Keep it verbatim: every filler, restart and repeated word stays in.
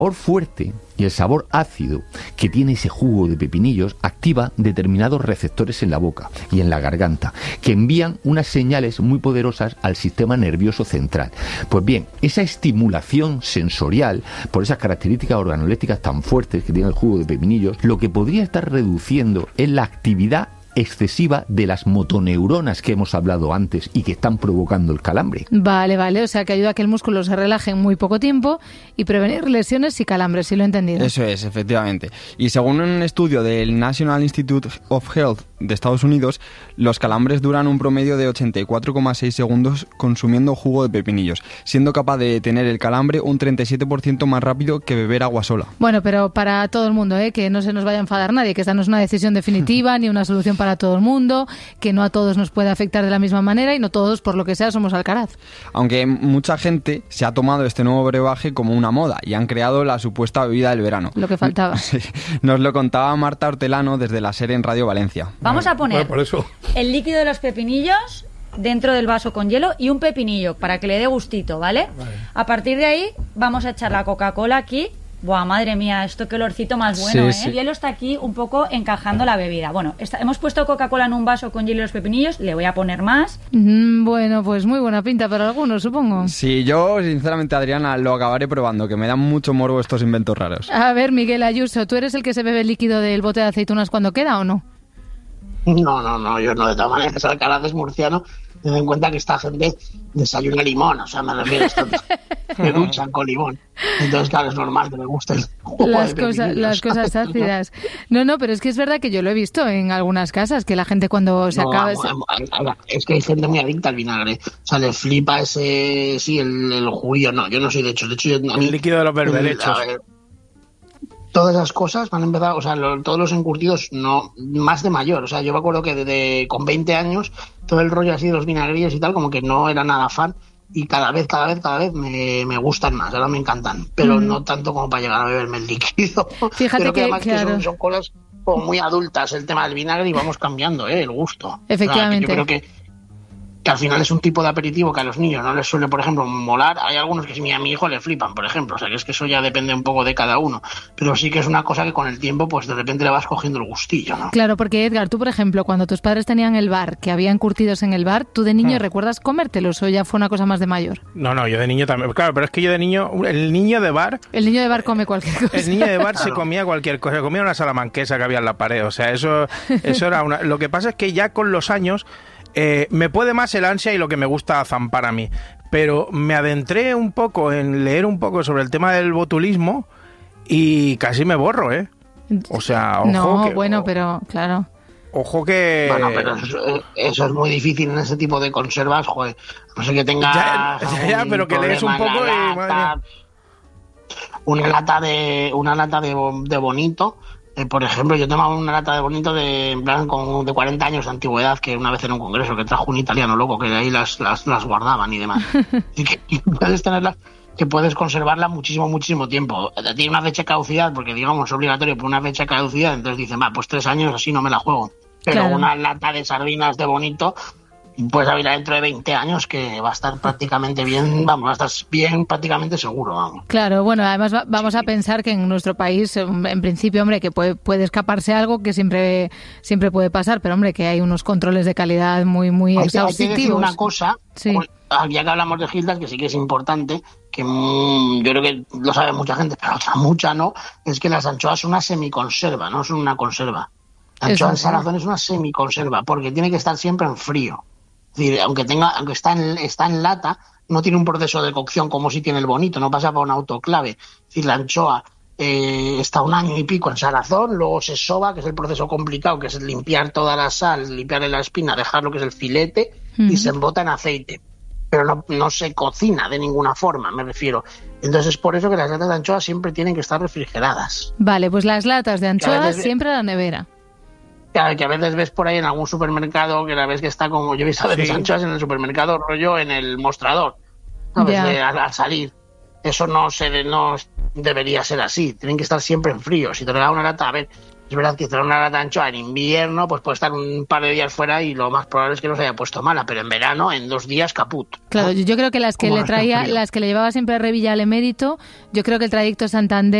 sabor fuerte y el sabor ácido que tiene ese jugo de pepinillos activa determinados receptores en la boca y en la garganta que envían unas señales muy poderosas al sistema nervioso central. Pues bien, esa estimulación sensorial por esas características organolépticas tan fuertes que tiene el jugo de pepinillos, lo que podría estar reduciendo es la actividad excesiva de las motoneuronas que hemos hablado antes y que están provocando el calambre. Vale, vale, o sea que ayuda a que el músculo se relaje en muy poco tiempo y prevenir lesiones y calambres, si lo he entendido. Eso es, efectivamente. Y según un estudio del National Institute of Health de Estados Unidos, los calambres duran un promedio de ochenta y cuatro coma seis segundos consumiendo jugo de pepinillos, siendo capaz de detener el calambre un treinta y siete por ciento más rápido que beber agua sola. Bueno, pero para todo el mundo, ¿eh? Que no se nos vaya a enfadar nadie, que esta no es una decisión definitiva ni una solución para todo el mundo, que no a todos nos puede afectar de la misma manera y no todos, por lo que sea, somos Alcaraz. Aunque mucha gente se ha tomado este nuevo brebaje como una moda y han creado la supuesta bebida del verano. Lo que faltaba. Sí, nos lo contaba Marta Hortelano desde la SER en Radio Valencia. Vamos a poner bueno, por eso. el líquido de los pepinillos dentro del vaso con hielo y un pepinillo para que le dé gustito, ¿vale? Vale. A partir de ahí vamos a echar la Coca-Cola aquí. Buah, madre mía, esto qué olorcito más bueno, sí, ¿eh? Sí. El hielo está aquí un poco encajando la bebida. Bueno, está, hemos puesto Coca-Cola en un vaso con hielo y los pepinillos, le voy a poner más. Mm, bueno, pues muy buena pinta para algunos, supongo. Sí, yo, sinceramente, Adriana, lo acabaré probando, que me dan mucho morbo estos inventos raros. A ver, Miguel Ayuso, ¿tú eres el que se bebe el líquido del bote de aceitunas cuando queda o no? No, no, no, yo no, de todas maneras, Alcaraz es murciano. Ten en cuenta que esta gente desayuna limón, o sea, me refiero a esto, me duchan con limón. Entonces, claro, es normal que me guste el jugo las de cosas, las cosas ácidas. No, no, pero es que es verdad que yo lo he visto en algunas casas, que la gente cuando se no, acaba... No, es que hay gente muy adicta al vinagre. O sea, le flipa ese, sí, el, el juguillo. No, yo no soy de hecho. De hecho, yo, a mí, el líquido de los berberechos. Todas esas cosas van a empezar, o sea, lo, todos los encurtidos, no, más de mayor. O sea, yo me acuerdo que desde con veinte años, todo el rollo así de los vinagrillos y tal, como que no era nada fan. Y cada vez, cada vez, cada vez me, me gustan más, ahora me encantan. Pero mm. no tanto como para llegar a beberme el líquido. Fíjate Creo que, que, además claro. que son, son cosas como muy adultas el tema del vinagre y vamos cambiando, ¿eh? El gusto. Efectivamente. O sea, que yo creo que que al final es un tipo de aperitivo que a los niños no les suele, por ejemplo, molar. Hay algunos que si a mi hijo le flipan, por ejemplo, o sea, que es que eso ya depende un poco de cada uno, pero sí que es una cosa que con el tiempo, pues de repente le vas cogiendo el gustillo, ¿no? Claro, porque Edgar, tú, por ejemplo, cuando tus padres tenían el bar, que había encurtidos en el bar, ¿tú de niño hmm. recuerdas comértelos o ya fue una cosa más de mayor? No, no, yo de niño también, claro, pero es que yo de niño, el niño de bar... El niño de bar come cualquier cosa. El niño de bar se comía cualquier cosa, comía una salamanquesa que había en la pared, o sea, eso, eso era una... Lo que pasa es que ya con los años... Eh, me puede más el ansia y lo que me gusta zampar a mí, pero me adentré un poco en leer un poco sobre el tema del botulismo y casi me borro, ¿eh? O sea, ojo no, que, bueno, o, pero claro. Ojo que... Bueno, pero eso, eso es muy difícil en ese tipo de conservas, joder. No sé que tenga... Ya, ya, ya pero que lees un poco y... Lata, una lata de una lata de, de bonito... Eh, por ejemplo, yo tomaba una lata de bonito de, en plan, con, de cuarenta años de antigüedad, que una vez en un congreso que trajo un italiano loco, que de ahí las, las, las guardaban y demás. Y que y puedes tenerlas, que puedes conservarla muchísimo, muchísimo tiempo. Tiene una fecha de caducidad, porque digamos es obligatorio por una fecha de caducidad, entonces dicen, va, pues tres años así no me la juego. Pero claro. Una lata de sardinas de bonito, pues abrirá dentro de veinte años que va a estar prácticamente bien, vamos, va a estar bien prácticamente seguro, vamos. Claro, bueno, además va, vamos a pensar que en nuestro país, en principio, hombre, que puede, puede escaparse algo que siempre siempre puede pasar, pero hombre, que hay unos controles de calidad muy muy hay, exhaustivos. Hay que decir una cosa, sí. Pues, ya que hablamos de Gildas, que sí que es importante, que mmm, yo creo que lo sabe mucha gente, pero otra mucha no, es que las anchoas son una semiconserva, no son una conserva. La anchoa en salazón es una semiconserva, porque tiene que estar siempre en frío. Es decir, aunque tenga, aunque está en, está en lata, no tiene un proceso de cocción como si tiene el bonito, no pasa por un autoclave. Es decir, la anchoa eh, está un año y pico en salazón, luego se soba, que es el proceso complicado, que es limpiar toda la sal, limpiarle la espina, dejar lo que es el filete, uh-huh. y se embota en aceite. Pero no, no se cocina de ninguna forma, me refiero. Entonces es por eso que las latas de anchoa siempre tienen que estar refrigeradas. Vale, pues las latas de anchoa siempre a la nevera. Que a veces ves por ahí en algún supermercado que la ves que está como, yo he visto a veces sí. anchoas en el supermercado, rollo en el mostrador, ¿sabes? Yeah. De, al, al salir. Eso no se no debería ser así, tienen que estar siempre en frío. Si te regala una lata, a ver, Es verdad que traer una lata de anchoa en invierno, pues puede estar un par de días fuera y lo más probable es que no se haya puesto mala, pero en verano, en dos días, caput. Claro, yo creo que las que le traía, las que le llevaba siempre a Revilla al emérito, yo creo que el trayecto Santander